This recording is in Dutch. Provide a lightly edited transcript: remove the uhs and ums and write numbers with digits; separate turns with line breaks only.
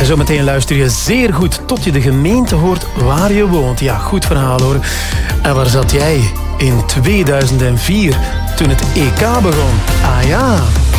En zometeen luister je zeer goed tot je de gemeente hoort waar je woont. Ja, goed verhaal hoor. En waar zat jij in 2004 toen het EK begon? Ah ja...